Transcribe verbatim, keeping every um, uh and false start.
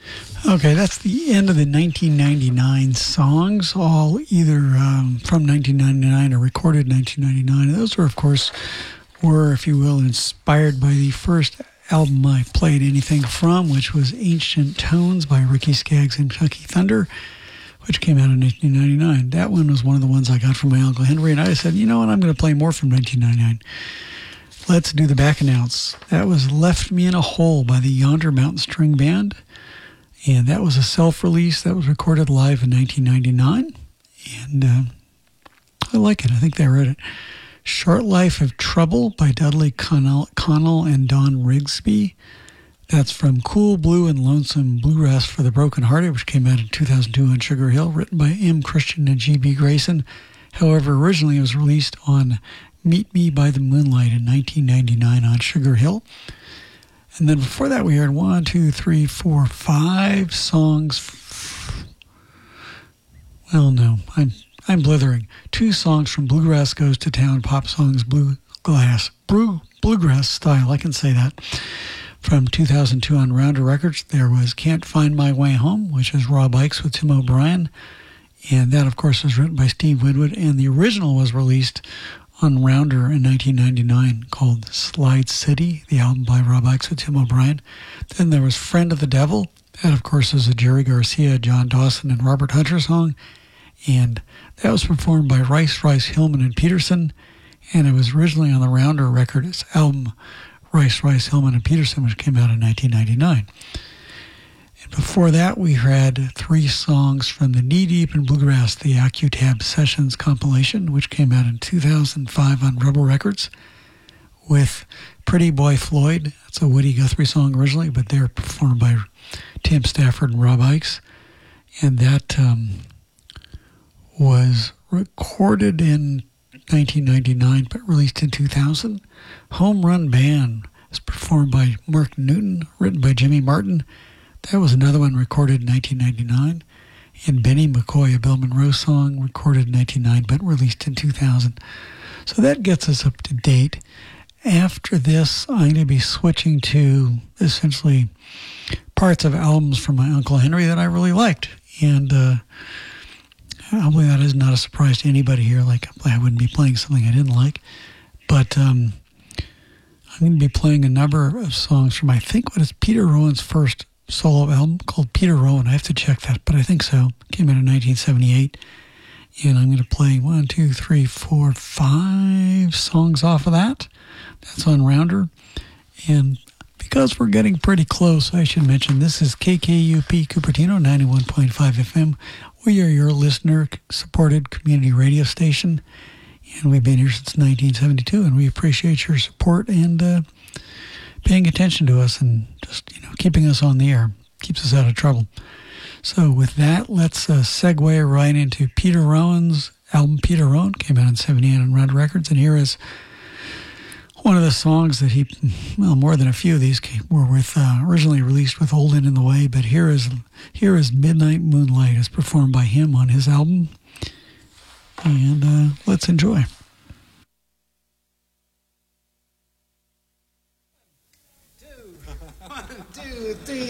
Okay, that's the end of the nineteen ninety-nine songs, all either um, from nineteen ninety-nine or recorded nineteen ninety-nine. And those were, of course, were, if you will, inspired by the first album I played anything from, which was Ancient Tones by Ricky Skaggs and Kentucky Thunder, which came out in nineteen ninety-nine. That one was one of the ones I got from my Uncle Henry, and I said, you know what, I'm going to play more from nineteen ninety-nine. Let's do the back announce. That was Left Me in a Hole by the Yonder Mountain String Band. And that was a self-release that was recorded live in nineteen ninety-nine. And uh, I like it. I think they wrote it. Short Life of Trouble by Dudley Connell, Connell and Don Rigsby. That's from Cool Blue and Lonesome Bluegrass for the Brokenhearted, which came out in two thousand two on Sugar Hill, written by M. Christian and G B. Grayson. However, originally it was released on Meet Me by the Moonlight in nineteen ninety-nine on Sugar Hill. And then before that, we heard one, two, three, four, five songs. F- well, no, I'm I'm blithering. Two songs from Bluegrass Goes to Town, Pop Songs, Bluegrass, Blue, Bluegrass Style, I can say that, from two thousand two on Rounder Records. There was Can't Find My Way Home, which is Rob Ickes with Tim O'Brien. And that, of course, was written by Steve Winwood. And the original was released on Rounder in nineteen ninety-nine called Slide City, the album by Rob Ickes with Tim O'Brien. Then there was Friend of the Devil. That, of course, is a Jerry Garcia, John Dawson, and Robert Hunter song. And that was performed by Rice, Rice, Hillman, and Peterson. And it was originally on the Rounder Records album, Rice, Rice, Hillman, and Peterson, which came out in nineteen ninety-nine. And before that, we had three songs from the Knee Deep in Bluegrass, the AccuTab Sessions compilation, which came out in two thousand five on Rebel Records, with Pretty Boy Floyd. That's a Woody Guthrie song originally, but they're performed by Tim Stafford and Rob Ickes. And that um, was recorded in nineteen ninety-nine, but released in two thousand. Home Run Band is performed by Mark Newton, written by Jimmy Martin. That was another one recorded in nineteen ninety-nine. And Benny McCoy, a Bill Monroe song, recorded in nineteen ninety-nine, but released in two thousand. So that gets us up to date. After this, I'm going to be switching to essentially parts of albums from my Uncle Henry that I really liked. And uh, probably that is not a surprise to anybody here. Like, I wouldn't be playing something I didn't like. But um, I'm going to be playing a number of songs from, I think, what is Peter Rowan's first solo album called Peter Rowan. I have to check that, but I think so. It came out in nineteen seventy-eight. And I'm going to play one, two, three, four, five songs off of that. That's on Rounder. And because we're getting pretty close, I should mention this is K K U P Cupertino, ninety-one point five F M. We are your listener-supported community radio station. And we've been here since nineteen seventy-two, and we appreciate your support and uh, paying attention to us and just, you know, keeping us on the air. Keeps us out of trouble. So with that, let's uh, segue right into Peter Rowan's album. Peter Rowan came out in seventy-eight on Rounder Records, and here is one of the songs that he, well, more than a few of these came, were with uh, originally released with Old In in the Way, but here is here is Midnight Moonlight. It's performed by him on his album, and uh, let's enjoy. One, two, three.